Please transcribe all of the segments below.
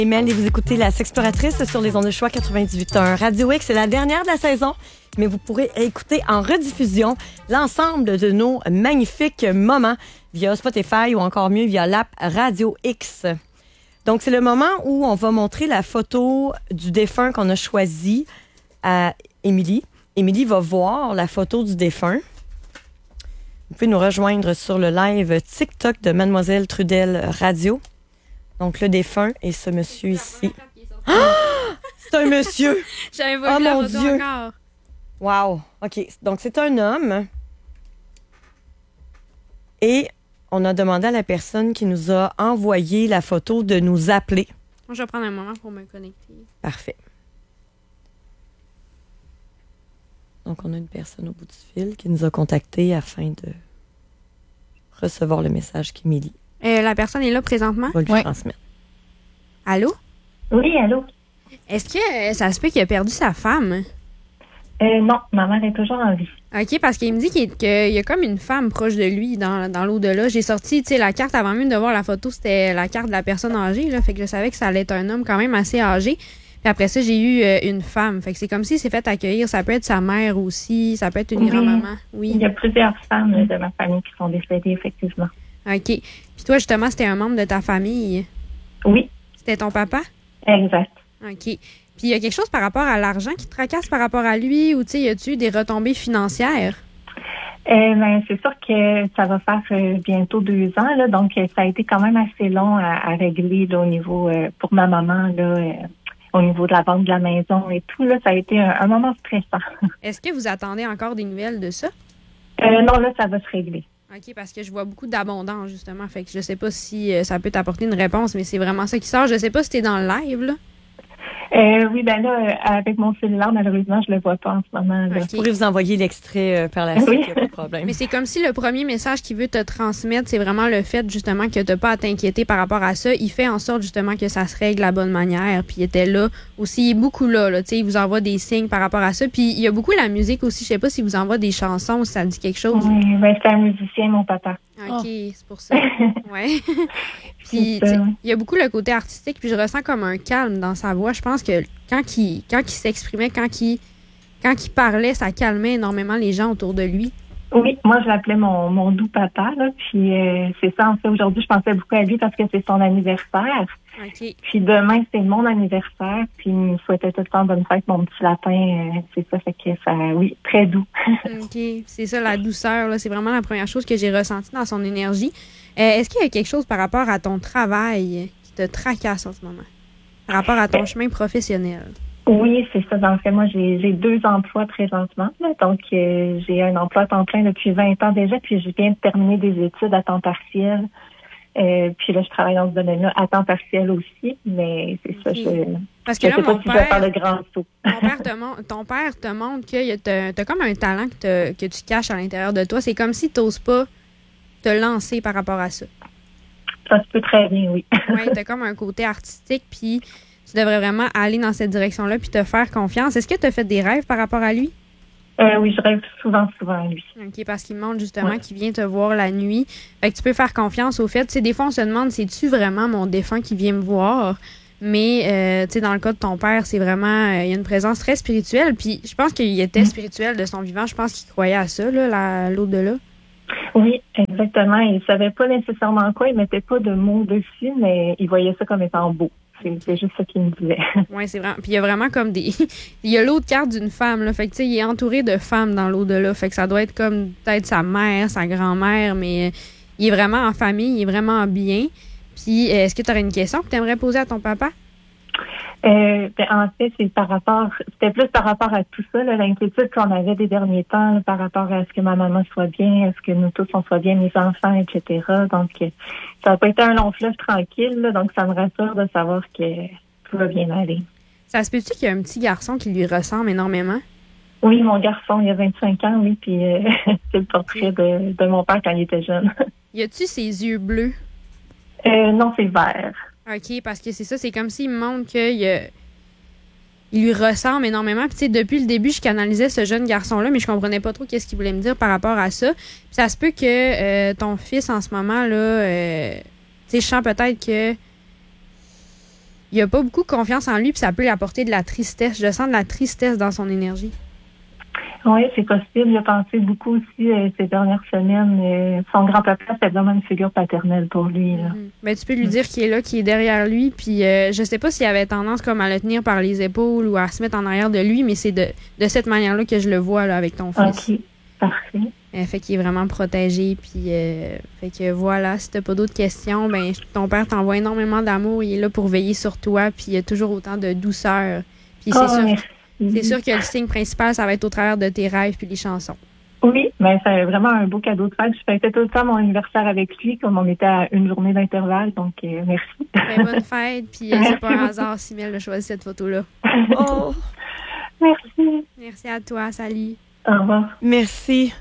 Mel et vous écoutez La Sexploratrice sur les ondes de choix 98.1. Radio X, c'est la dernière de la saison, mais vous pourrez écouter en rediffusion l'ensemble de nos magnifiques moments via Spotify ou encore mieux via l'app Radio X. Donc, c'est le moment où on va montrer la photo du défunt qu'on a choisi à Émilie. Émilie va voir la photo du défunt. Vous pouvez nous rejoindre sur le live TikTok de Mademoiselle Trudel Radio. Donc, le défunt est ce monsieur ici. Ah! C'est un monsieur! J'avais pas vu la photo encore. Wow! OK. Donc, c'est un homme. Et on a demandé à la personne qui nous a envoyé la photo de nous appeler. Moi, je vais prendre un moment pour me connecter. Parfait. Donc, on a une personne au bout du fil qui nous a contactés afin de recevoir le message qu'Émilie. La personne est là présentement? Va lui transmettre. Allô? Oui, allô? Est-ce que ça se peut qu'il a perdu sa femme? Non, ma mère est toujours en vie. OK, parce qu'il me dit qu'il y a comme une femme proche de lui dans l'au-delà. J'ai sorti, tu sais, la carte avant même de voir la photo, c'était la carte de la personne âgée, là, fait que je savais que ça allait être un homme quand même assez âgé. Puis après ça, j'ai eu une femme. Fait que c'est comme s'il s'est fait accueillir. Ça peut être sa mère aussi, ça peut être une grand-maman. Oui. Il y a plusieurs femmes de ma famille qui sont décédées, effectivement. OK. Puis toi, justement, c'était un membre de ta famille? Oui. C'était ton papa? Exact. OK. Puis il y a quelque chose par rapport à l'argent qui te tracasse par rapport à lui ou, tu sais, y a-tu eu des retombées financières? C'est sûr que ça va faire bientôt 2 ans, là, donc ça a été quand même assez long à régler là, au niveau, pour ma maman, là, au niveau de la vente de la maison et tout. Là, ça a été un moment stressant. Est-ce que vous attendez encore des nouvelles de ça? Non, là, ça va se régler. OK, parce que je vois beaucoup d'abondance, justement. Fait que je sais pas si ça peut t'apporter une réponse, mais c'est vraiment ça qui sort. Je sais pas si t'es dans le live, là. Oui, ben là, avec mon cellulaire, malheureusement, je le vois pas en ce moment. Là. Je pourrais vous envoyer l'extrait par la suite, Oui. il n'y a pas de problème. Mais c'est comme si le premier message qu'il veut te transmettre, c'est vraiment le fait, justement, que t'as pas à t'inquiéter par rapport à ça. Il fait en sorte, justement, que ça se règle de la bonne manière. Puis il était là aussi, il est beaucoup là, tu sais, il vous envoie des signes par rapport à ça. Puis il y a beaucoup la musique aussi. Je sais pas s'il vous envoie des chansons, si ça dit quelque chose. Oui, ben c'est un musicien, mon papa. OK, c'est pour ça. Ouais. Puis il y a beaucoup le côté artistique, puis je ressens comme un calme dans sa voix. Je pense que quand il s'exprimait, quand il parlait, ça calmait énormément les gens autour de lui. Oui, moi je l'appelais mon doux papa, là, puis c'est ça, en fait, aujourd'hui, je pensais beaucoup à lui parce que c'est son anniversaire. OK. Puis demain, c'est mon anniversaire, puis il me souhaitait tout le temps bonne fête, mon petit lapin, c'est ça, fait que ça, oui, très doux. OK, c'est ça, la douceur, là, c'est vraiment la première chose que j'ai ressentie dans son énergie. Est-ce qu'il y a quelque chose par rapport à ton travail qui te tracasse en ce moment? Par rapport à ton chemin professionnel? Oui, c'est ça. Dans le fait, moi, j'ai 2 emplois présentement. Là. Donc, j'ai un emploi à temps plein depuis 20 ans déjà, puis je viens de terminer des études à temps partiel. Puis là, je travaille dans ce domaine-là à temps partiel aussi, mais c'est ça. Parce que là, sais pas si je vais faire le grand saut. Ton père te montre que t'as comme un talent que tu caches à l'intérieur de toi. C'est comme si t'oses pas te lancer par rapport à ça. Ça se peut très bien, oui. Oui, t'as comme un côté artistique, puis tu devrais vraiment aller dans cette direction-là puis te faire confiance. Est-ce que tu as fait des rêves par rapport à lui? Oui, je rêve souvent à lui. OK, parce qu'il montre justement qu'il vient te voir la nuit. Fait que tu peux faire confiance au fait. Tu sais, des fois, on se demande, c'est-tu vraiment mon défunt qui vient me voir? Mais, tu sais, dans le cas de ton père, c'est vraiment... il y a une présence très spirituelle. Puis, je pense qu'il était spirituel de son vivant. Je pense qu'il croyait à ça, là, l'au-delà. Oui, exactement. Il savait pas nécessairement quoi. Il mettait pas de mots dessus, mais il voyait ça comme étant beau. C'est juste ça qu'il me disait. Oui, c'est vrai. Puis il y a vraiment comme des... il y a l'autre carte d'une femme, là. Fait que, tu sais, il est entouré de femmes dans l'au-delà. Fait que ça doit être comme peut-être sa mère, sa grand-mère, mais il est vraiment en famille, il est vraiment bien. Puis, est-ce que tu aurais une question que tu aimerais poser à ton papa? En fait, c'était plus par rapport à tout ça, là, l'inquiétude qu'on avait des derniers temps, là, par rapport à ce que ma maman soit bien, est-ce que nous tous on soit bien, mes enfants, etc. Donc, ça n'a pas été un long fleuve tranquille, là, donc ça me rassure de savoir que tout va bien aller. Ça se peut-tu qu'il y a un petit garçon qui lui ressemble énormément? Oui, mon garçon, il a 25 ans, oui, puis c'est le portrait de mon père quand il était jeune. Y a-tu ses yeux bleus? Non, c'est vert. OK, parce que c'est ça, c'est comme s'il me montre qu'il lui ressemble énormément. Puis, tu sais, depuis le début, je canalisais ce jeune garçon-là, mais je comprenais pas trop qu'est-ce qu'il voulait me dire par rapport à ça. Puis, ça se peut que ton fils, en ce moment, là, tu sais, je sens peut-être que il a pas beaucoup de confiance en lui, puis ça peut lui apporter de la tristesse. Je sens de la tristesse dans son énergie. Oui, c'est possible. J'ai pensé beaucoup aussi ces dernières semaines. Son grand-papa, c'est vraiment une figure paternelle pour lui. Là. Ben, tu peux lui dire qu'il est là, qu'il est derrière lui. Puis je sais pas s'il avait tendance comme à le tenir par les épaules ou à se mettre en arrière de lui, mais c'est de cette manière-là que je le vois là, avec ton fils. OK, parfait. Fait qu'il est vraiment protégé. Puis fait que voilà, si t'as pas d'autres questions, ben ton père t'envoie énormément d'amour. Il est là pour veiller sur toi. Puis il y a toujours autant de douceur. Puis c'est sûr que le signe principal, ça va être au travers de tes rêves puis les chansons. Oui, mais c'est vraiment un beau cadeau de fête. Je fêtais tout le temps mon anniversaire avec lui, comme on était à une journée d'intervalle. Donc, merci. Ben, bonne fête. Puis c'est pas un hasard si Mel a choisi cette photo-là. Oh, Merci. Merci à toi. Salut. Au revoir. merci.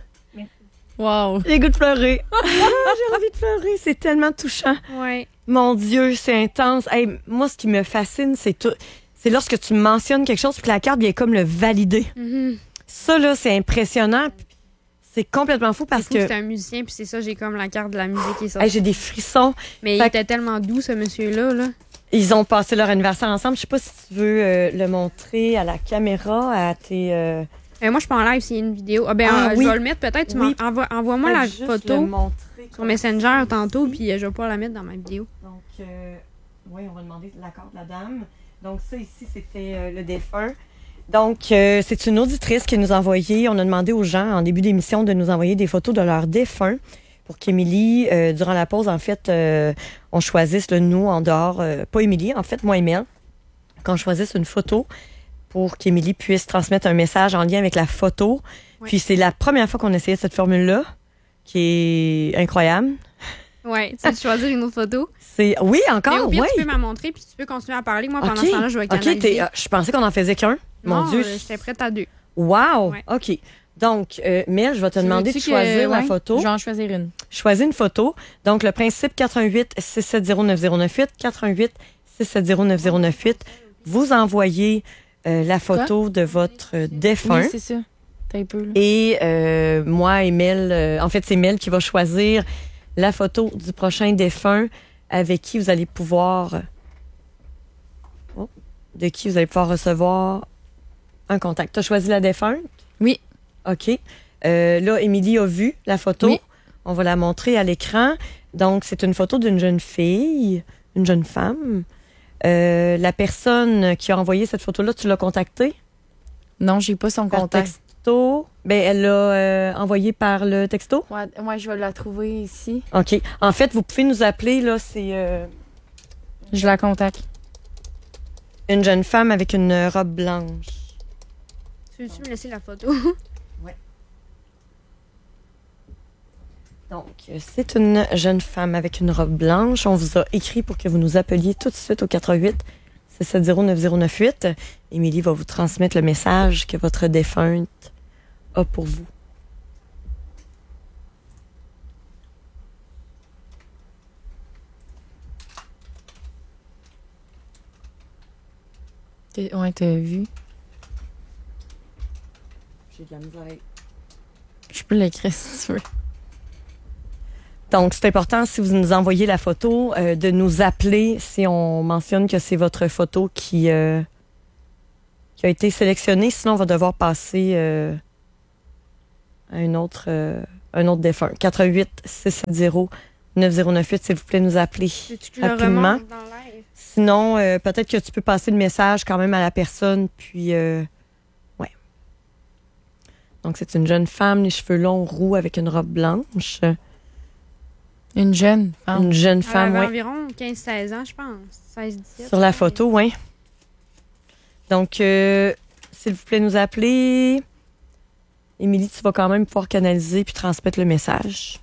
Wow. J'ai le goût de pleurer. J'ai envie de pleurer. C'est tellement touchant. Ouais. Mon Dieu, c'est intense. Hey, moi, ce qui me fascine, c'est lorsque tu mentionnes quelque chose puis que la carte vient comme le valider. Mm-hmm. Ça, là, c'est impressionnant. C'est complètement fou parce que... C'est un musicien, puis c'est ça, j'ai comme la carte de la musique qui est sortie. Hey, j'ai des frissons. Mais il était tellement doux, ce monsieur-là. Là. Ils ont passé leur anniversaire ensemble. Je sais pas si tu veux le montrer à la caméra, à tes... Moi, je suis pas en live s'il y a une vidéo. oui. Je vais le mettre peut-être. Oui. Envoie-moi la photo sur Messenger tantôt, puis puis je vais pouvoir la mettre dans ma vidéo. Donc, oui, on va demander l'accord de la dame. Donc, ça ici, c'était le défunt. Donc, c'est une auditrice qui nous a envoyé. On a demandé aux gens, en début d'émission, de nous envoyer des photos de leur défunt pour qu'Émilie, durant la pause, en fait, on choisisse, nous, en dehors, pas Émilie, en fait, moi et Mel, qu'on choisisse une photo pour qu'Émilie puisse transmettre un message en lien avec la photo. Oui. Puis, c'est la première fois qu'on essayait cette formule-là, qui est incroyable. Oui, tu veux choisir une autre photo? Oui, encore, mais au pire, oui. Tu peux m'en montrer, puis tu peux continuer à parler. Moi, pendant ce temps-là, je vais canaliser. OK, je pensais qu'on en faisait qu'un. Mon Dieu. J'étais prête à 2. Wow! Ouais. OK. Donc, Mel, je vais te demander de choisir la photo. Je vais en choisir une. Choisis une photo. Donc, le principe 88-670-9098, 88-670-9098. Vous envoyez la photo de votre défunt. Oui, c'est ça. T'as un peu, là. Et moi et Mel, en fait, c'est Mel qui va choisir la photo du prochain défunt avec qui vous allez pouvoir... de qui vous allez pouvoir recevoir un contact. Tu as choisi la défunte? Oui. OK. Là, Émilie a vu la photo. Oui. On va la montrer à l'écran. Donc, c'est une photo d'une jeune fille, une jeune femme. La personne qui a envoyé cette photo-là, tu l'as contactée? Non, j'ai pas son par contact. Texto. Ben, elle l'a envoyé par le texto? Ouais, je vais la trouver ici. OK. En fait, vous pouvez nous appeler, là, c'est... Je la contacte. Une jeune femme avec une robe blanche. Tu veux-tu me laisser la photo? Oui. Donc, c'est une jeune femme avec une robe blanche. On vous a écrit pour que vous nous appeliez tout de suite au 88-670-9098. Émilie va vous transmettre le message que votre défunte a pour vous. Ouais, t'as vu? J'ai de la misère. Je peux l'écrire si tu veux. Donc, c'est important, si vous nous envoyez la photo, de nous appeler si on mentionne que c'est votre photo qui a été sélectionnée. Sinon, on va devoir passer à un autre défunt. 88-670-9098, s'il vous plaît, nous appeler rapidement. Sinon, peut-être que tu peux passer le message quand même à la personne, puis... ouais. Donc, c'est une jeune femme, les cheveux longs, roux, avec une robe blanche. Une jeune femme. Une jeune femme, oui. Environ 15-16 ans, je pense. 16-17. Sur la photo, oui. Donc, s'il vous plaît, nous appeler. Émilie, tu vas quand même pouvoir canaliser puis transmettre le message.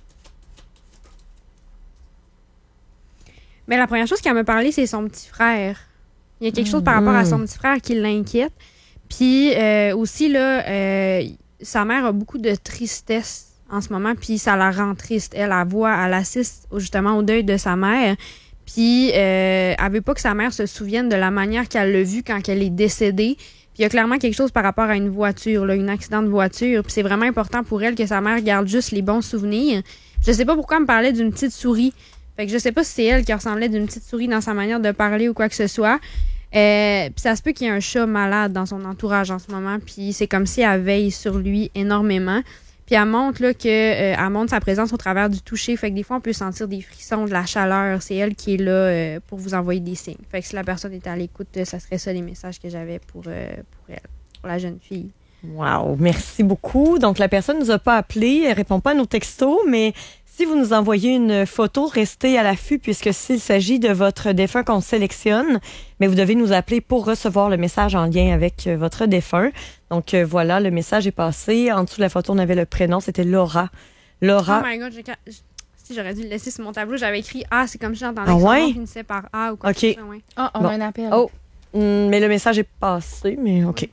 Mais la première chose qu'elle m'a parlé, c'est son petit frère. Il y a quelque chose par rapport à son petit frère qui l'inquiète. Puis aussi, là, sa mère a beaucoup de tristesse en ce moment, puis ça la rend triste. Elle assiste justement au deuil de sa mère. Puis elle veut pas que sa mère se souvienne de la manière qu'elle l'a vue quand elle est décédée. Puis il y a clairement quelque chose par rapport à une voiture, là, un accident de voiture. Puis c'est vraiment important pour elle que sa mère garde juste les bons souvenirs. Je sais pas pourquoi elle me parlait d'une petite souris. Fait que je sais pas si c'est elle qui ressemblait d'une petite souris dans sa manière de parler ou quoi que ce soit. Puis ça se peut qu'il y ait un chat malade dans son entourage en ce moment, puis c'est comme si elle veille sur lui énormément. Puis elle montre là, elle montre sa présence au travers du toucher. Fait que des fois, on peut sentir des frissons, de la chaleur. C'est elle qui est là pour vous envoyer des signes. Fait que si la personne était à l'écoute, ça serait ça les messages que j'avais pour elle, pour la jeune fille. Wow, merci beaucoup. Donc, la personne ne nous a pas appelé, elle répond pas à nos textos, mais si vous nous envoyez une photo, restez à l'affût puisque s'il s'agit de votre défunt qu'on sélectionne, mais vous devez nous appeler pour recevoir le message en lien avec votre défunt. Donc, voilà, le message est passé. En dessous de la photo, on avait le prénom, c'était Laura. Laura. Oh my God, si j'aurais dû le laisser sur mon tableau, j'avais écrit A, c'est comme si j'entendais Ah que son ouais? nom finissait par A ou quoi que OK. ce soit, ouais. Ah, on Bon. a un appel. Oh, mais le message est passé, mais OK.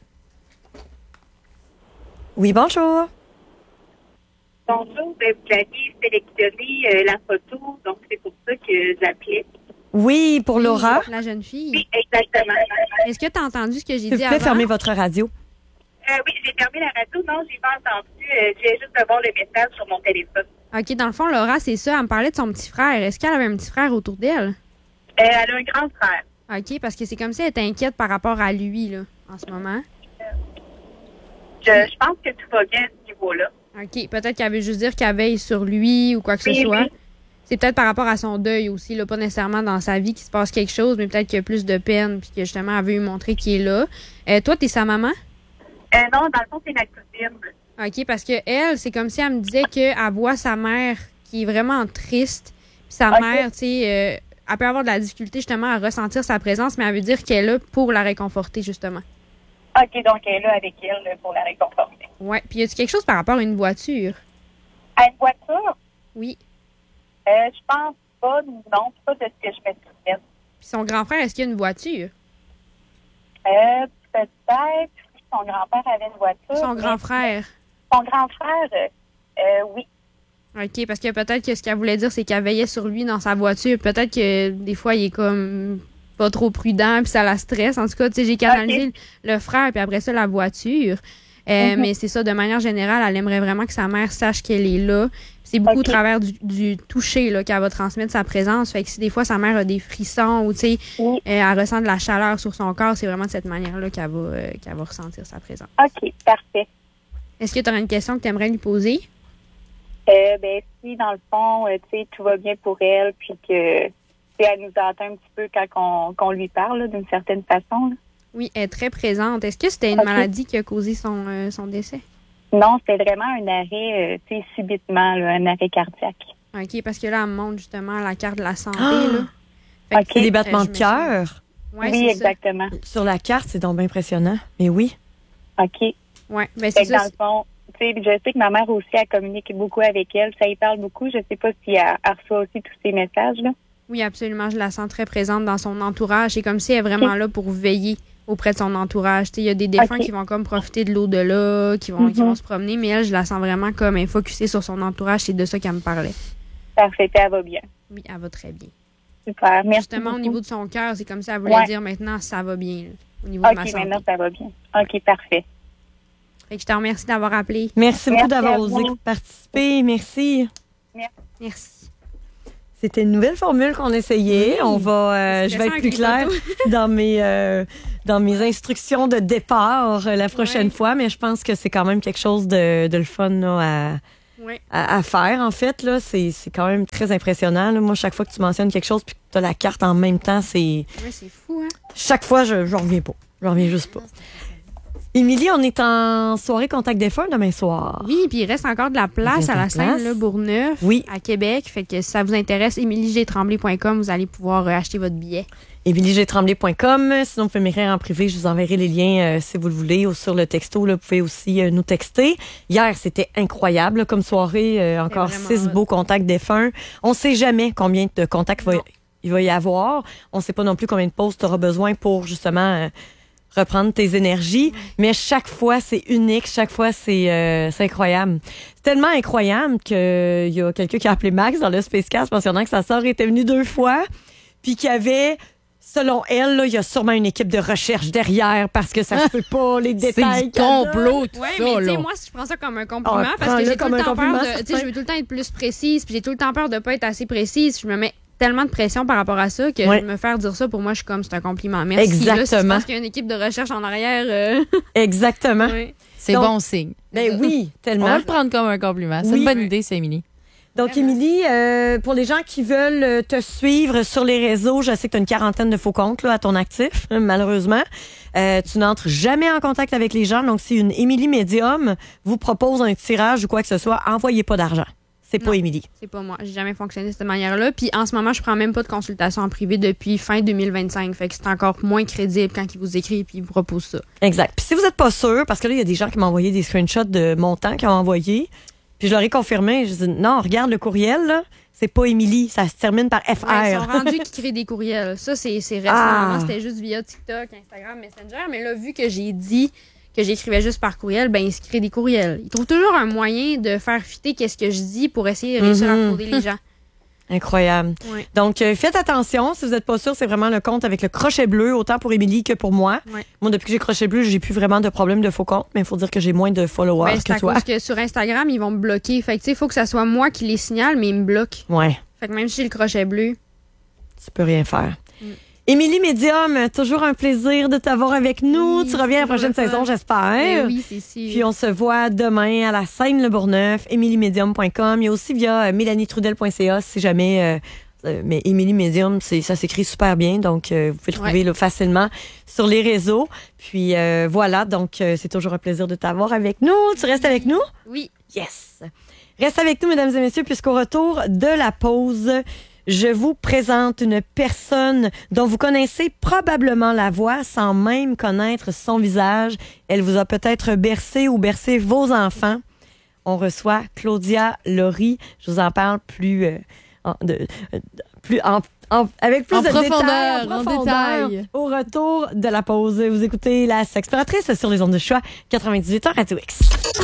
Oui, bonjour. Bonjour, vous aviez sélectionné la photo, donc c'est pour ça que j'appelais. Oui, pour Laura. La jeune fille. Oui, exactement. Est-ce que tu as entendu ce que j'ai S'il dit vous plaît, avant? fermez votre radio. Oui, j'ai fermé la radio. Non, j'ai pas entendu. Je viens juste de voir le message sur mon téléphone. OK, dans le fond, Laura, c'est ça. Elle me parlait de son petit frère. Est-ce qu'elle avait un petit frère autour d'elle? Elle a un grand frère. OK, parce que c'est comme si elle était inquiète par rapport à lui, là, en ce moment. Je pense que tout va bien à ce niveau-là. OK, peut-être qu'elle veut juste dire qu'elle veille sur lui ou quoi que ce Oui, soit. oui. C'est peut-être par rapport à son deuil aussi, là, pas nécessairement dans sa vie qu'il se passe quelque chose, mais peut-être qu'il y a plus de peine puis que justement, elle veut lui montrer qu'il est là. Toi, t'es sa maman? Non, dans le fond, c'est ma cousine. OK, parce que elle, c'est comme si elle me disait qu'elle voit sa mère qui est vraiment triste. Puis sa OK. mère, tu sais, elle peut avoir de la difficulté justement à ressentir sa présence, mais elle veut dire qu'elle est là pour la réconforter, justement. OK, donc elle est là avec elle là, pour la réconforter. Ouais. Puis y a-tu quelque chose par rapport à une voiture? À une voiture? Oui. Je pense pas, non, pas de ce que je me souviens. Puis son grand frère, est-ce qu'il y a une voiture? Peut-être que son grand-père avait une voiture. Son grand frère. Son grand frère, oui. OK, parce que peut-être que ce qu'elle voulait dire, c'est qu'elle veillait sur lui dans sa voiture. Peut-être que des fois, il est comme pas trop prudent, puis ça la stresse. En tout cas, tu sais, j'ai canalisé le frère, puis après ça, la voiture. Mais c'est ça, de manière générale, elle aimerait vraiment que sa mère sache qu'elle est là. C'est beaucoup au travers du toucher là, qu'elle va transmettre sa présence. Fait que si des fois, sa mère a des frissons ou, tu sais, elle ressent de la chaleur sur son corps, c'est vraiment de cette manière-là qu'elle va ressentir sa présence. OK, parfait. Est-ce que tu aurais une question que tu aimerais lui poser? Ben, si, dans le fond, tu sais, tout va bien pour elle, puis que, tu sais, elle nous attend un petit peu quand qu'on lui parle, là, d'une certaine façon. Là. Oui, elle est très présente. Est-ce que c'était une maladie qui a causé son décès? Non, c'était vraiment un arrêt, tu sais, subitement, là, un arrêt cardiaque. OK, parce que là, elle me montre justement la carte de la santé, là. Fait que, C'est des battements de cœur. Ouais, oui, c'est exactement. Sur la carte, c'est donc bien impressionnant. Mais oui. OK. Ça. Ouais, ben Fait c'est que dans ça. le fond, tu sais, je sais que ma mère aussi, elle communique beaucoup avec elle. Ça y parle beaucoup. Je sais pas si elle reçoit aussi tous ces messages-là. Oui, absolument. Je la sens très présente dans son entourage. C'est comme si elle est vraiment là pour veiller auprès de son entourage. Tu sais, il y a des défunts qui vont comme profiter de l'au-delà, qui vont se promener, mais elle, je la sens vraiment comme focusée sur son entourage. C'est de ça qu'elle me parlait. Parfait, elle va bien. Oui, elle va très bien. Super, merci Justement, beaucoup. au niveau de son cœur, c'est comme si elle voulait dire maintenant, ça va bien, là, au niveau de ma OK, santé. maintenant, ça va bien. OK, parfait. Fait que je te remercie d'avoir appelé. Merci beaucoup Merci d'avoir à osé vous. participer. Merci. Merci. C'était une nouvelle formule qu'on essayait. On va, je vais être plus claire dans mes instructions de départ la prochaine fois, mais je pense que c'est quand même quelque chose de le fun là, à faire, en fait. Là, c'est quand même très impressionnant. Là. Moi, chaque fois que tu mentionnes quelque chose puis que tu as la carte en même temps, c'est... Oui, c'est fou, hein? Chaque fois, je reviens pas. Je reviens juste pas. Émilie, on est en soirée Contact défunt demain soir. Oui, puis il reste encore de la place à la scène là, Bourgneuf, à Québec. Fait que si ça vous intéresse, emiliegtremblay.com, vous allez pouvoir acheter votre billet. emiliegtremblay.com. Sinon, vous pouvez m'écrire en privé. Je vous enverrai les liens si vous le voulez ou sur le texto. Là, vous pouvez aussi nous texter. Hier, c'était incroyable là, comme soirée. Encore 6 beaux contacts défunts. On sait jamais combien de contacts il va y avoir. On sait pas non plus combien de pauses tu auras besoin pour justement... reprendre tes énergies, mais chaque fois, c'est unique, chaque fois, c'est incroyable. C'est tellement incroyable qu'il y a quelqu'un qui a appelé Max dans le Spacecast mentionnant que sa sœur était venue 2 fois, puis qu'il y avait, selon elle, là, il y a sûrement une équipe de recherche derrière parce que ça se peut pas, les détails. C'est du complot, tout ouais, ça, mais tu là. sais, moi, je prends ça comme un compliment parce que j'ai tout le temps peur de... Tu sais, je veux tout le temps être plus précise, puis j'ai tout le temps peur de pas être assez précise. Je me mets tellement de pression par rapport à ça que Ouais. me faire dire ça, pour moi, je suis comme, c'est un compliment. Merci. Exactement. Là, si je pense qu'il y a une équipe de recherche en arrière. Exactement. Ouais. C'est Donc- bon signe. Ben oui, On va tellement. le prendre comme un compliment. C'est Oui. une bonne idée, c'est Émilie. Donc, Émilie, pour les gens qui veulent te suivre sur les réseaux, je sais que tu as une quarantaine de faux comptes là, à ton actif, malheureusement. Tu n'entres jamais en contact avec les gens. Donc, si une Émilie Médium vous propose un tirage ou quoi que ce soit, envoyez pas d'argent. C'est pas Non. Émilie. C'est pas moi. J'ai jamais fonctionné de cette manière-là. Puis en ce moment, je prends même pas de consultation en privé depuis fin 2025. Fait que c'est encore moins crédible quand il vous écrit et il vous propose ça. Exact. Puis si vous n'êtes pas sûr, parce que là, il y a des gens qui m'ont envoyé des screenshots de montants qu'ils ont envoyés, puis je leur ai confirmé. Je dis non, regarde le courriel, là, c'est pas Émilie, ça se termine par FR. Ouais, ils sont rendus qui créent des courriels. Ça, c'est récent. Ah. Avant, c'était juste via TikTok, Instagram, Messenger. Mais là, vu que j'ai dit que j'écrivais juste par courriel, ben ils se créent des courriels. Ils trouvent toujours un moyen de faire fitter qu'est-ce que je dis pour essayer de réussir à frauder les gens. Incroyable. Ouais. Donc, faites attention. Si vous n'êtes pas sûr, c'est vraiment le compte avec le crochet bleu, autant pour Émilie que pour moi. Ouais. Moi, depuis que j'ai crochet bleu, j'ai plus vraiment de problème de faux compte, mais il faut dire que j'ai moins de followers Ben, c'est à que toi. cause que sur Instagram, ils vont me bloquer. Fait que, tu sais, il faut que ça soit moi qui les signale, mais ils me bloquent. Ouais, Fait que même si j'ai le crochet bleu, tu peux rien faire. Émilie Médium, toujours un plaisir de t'avoir avec nous. Oui, tu reviens la toujours prochaine le fun. saison, j'espère. ben oui, c'est sûr. Puis on se voit demain à la Seine-le-Bourgneuf, emiliemédium.com. Il y a aussi via mélanietrudel.ca si jamais... mais Émilie Médium, ça s'écrit super bien, donc vous pouvez le trouver là, facilement sur les réseaux. Puis voilà, donc c'est toujours un plaisir de t'avoir avec nous. Tu restes avec nous? Oui. Yes! Reste avec nous, mesdames et messieurs, puisqu'au retour de la pause, je vous présente une personne dont vous connaissez probablement la voix sans même connaître son visage. Elle vous a peut-être bercé ou bercé vos enfants. On reçoit Claudia Laurie. Je vous en parle plus... avec plus En de profondeur, détails, en détail. au retour de la pause. Vous écoutez La Sexploratrice sur les ondes de choix 98 ans Radio X.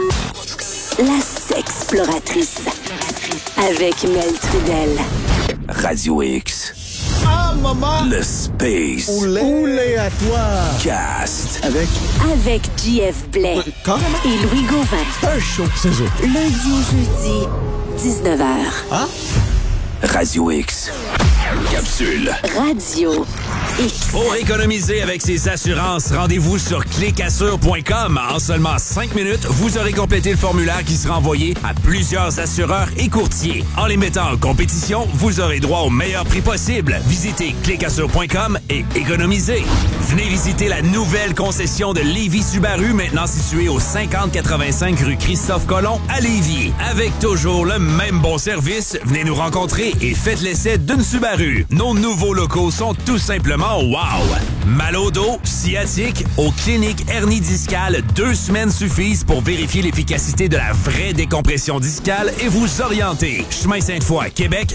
La Sexploratrice. Avec Mel Trudel. Radio X. Ah, maman! Le Space Oulé à toi! Cast. Avec JF Blais Carrément! et Louis Gauvin. Un show, c'est ça. Lundi au jeudi, 19h. Radio X. Capsule. Radio X. Pour économiser avec ses assurances, rendez-vous sur clicassure.com. En seulement 5 minutes, vous aurez complété le formulaire qui sera envoyé à plusieurs assureurs et courtiers. En les mettant en compétition, vous aurez droit au meilleur prix possible. Visitez clicassure.com et économisez. Venez visiter la nouvelle concession de Lévis Subaru, maintenant située au 5085 rue Christophe-Colomb à Lévis. Avec toujours le même bon service, venez nous rencontrer et faites l'essai d'une Subaru. Nos nouveaux locaux sont tout simplement wow! Mal au dos, sciatique, aux cliniques hernie discale, 2 semaines suffisent pour vérifier l'efficacité de la vraie décompression discale et vous orienter. Chemin Sainte-Foy, Québec,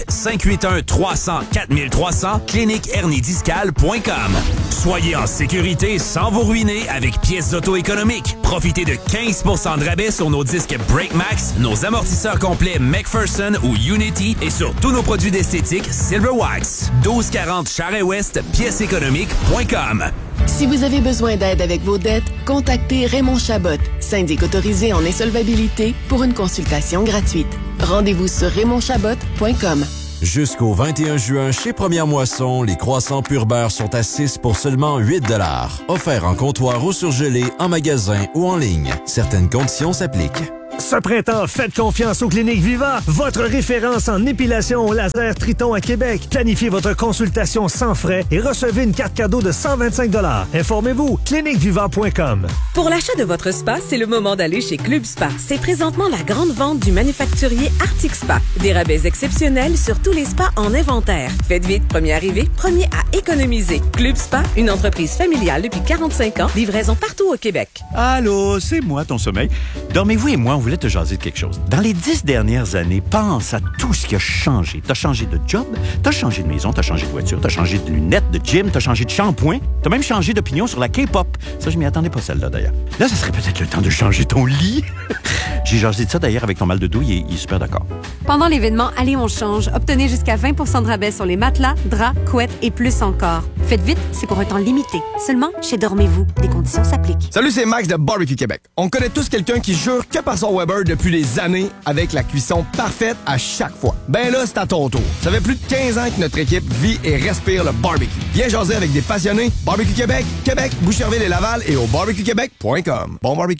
581-300-4300, cliniquehernidiscale.com. Soyez en sécurité sans vous ruiner avec pièces auto économiques. Profitez de 15% de rabais sur nos disques Brake Max, nos amortisseurs complets McPherson ou Unity et sur tous nos produits d'esthétique Silver Wax. 1240 Charest-Ouest, pièceséconomique.com. Si vous avez besoin d'aide avec vos dettes, contactez Raymond Chabot, syndic autorisé en insolvabilité, pour une consultation gratuite. Rendez-vous sur raymondchabot.com. Jusqu'au 21 juin, chez Première Moisson, les croissants pur beurre sont à 6 pour seulement 8 $. Offert en comptoir ou surgelé, en magasin ou en ligne. Certaines conditions s'appliquent. Ce printemps, faites confiance aux Cliniques Viva, votre référence en épilation au laser Triton à Québec. Planifiez votre consultation sans frais et recevez une carte cadeau de 125 $. Informez-vous, cliniqueviva.com. Pour l'achat de votre spa, c'est le moment d'aller chez Club Spa. C'est présentement la grande vente du manufacturier Arctic Spa. Des rabais exceptionnels sur tous les spas en inventaire. Faites vite, premier arrivé, premier à économiser. Club Spa, une entreprise familiale depuis 45 ans, livraison partout au Québec. Allô, c'est moi, ton sommeil. Dormez-vous et moi, on voulait te jaser de quelque chose. Dans les 10 dernières années, pense à tout ce qui a changé. T'as changé de job, t'as changé de maison, t'as changé de voiture, t'as changé de lunettes, de gym, t'as changé de shampoing, t'as même changé d'opinion sur la K-pop. Ça, je m'y attendais pas, celle-là, d'ailleurs. Là, ça serait peut-être le temps de changer ton lit. J'ai jasé de ça, d'ailleurs, avec ton mal de dos, il est super d'accord. Pendant l'événement Allez, on change, obtenez jusqu'à 20 % de rabais sur les matelas, draps, couettes et plus encore. Faites vite, c'est pour un temps limité. Seulement chez Dormez-vous. Des conditions s'appliquent. Salut, c'est Max de Barbecue Québec. On connaît tous quelqu'un qui jure que par son Weber depuis des années avec la cuisson parfaite à chaque fois. Ben là, c'est à ton tour. Ça fait plus de 15 ans que notre équipe vit et respire le barbecue. Viens jaser avec des passionnés. Barbecue Québec, Québec, Boucherville et Laval et au barbecuequebec.com. Bon barbecue.